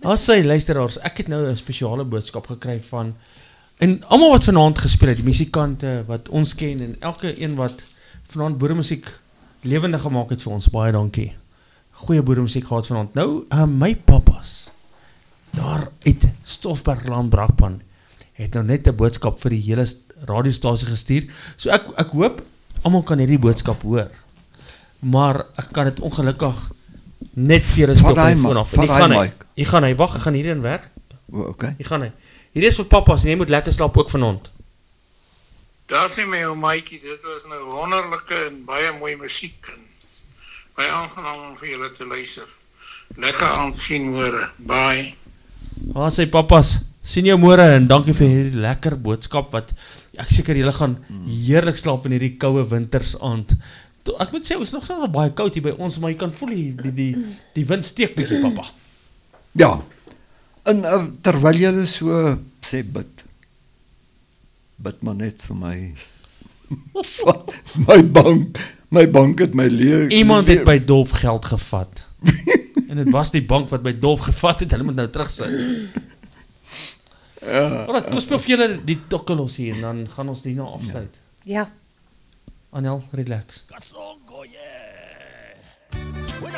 As sy luisteraars, ek het nou 'n spesiale boodskap gekry van en almal wat vanaand gespeel het, die musikante wat ons ken en elke een wat vanaand boeremusiek lewendig gemaak het vir ons, baie dankie. Goeie boeremusiek gehad vanaand. Nou, my papas, daar uit Stoffberglaan Brakpan, het nou net 'n boodskap vir die hele radiostasie gestuur. So ek hoop, almal kan hierdie boodskap hoor. Maar ek kan dit ongelukkig net vir julle speel van die foon af. Hier gaan hy, wag, ek gaan hierin werk. Okay. Hier gaan hy. Hier is vir papas en jy moet lekker slaap ook vanaand. Daar sê my ou maatjie, dit was nou wonderlike en baie mooi musiek en baie aangenaam om vir julle te luister. Lekker aansien môre. Bye. Sê papas, sien jou môre en dankie vir hierdie lekker boodskap wat ek seker julle gaan heerlik slaap in hierdie koue wintersaand. Ek moet sê, is nog so baie koud hier by ons, maar jy kan voel die wind steek bietjie, papa. Ja, en terwyl jy so sê bid maar net vir my, my bank het my leer. Iemand het by Dolf geld gevat, en het was die bank wat by Dolf gevat het, hulle moet nou terugsit. Alright, kom speel vir julle die tokkelos hier, en dan gaan ons die nou afsluit. Ja. Anel, relax. Kasongo, yeah.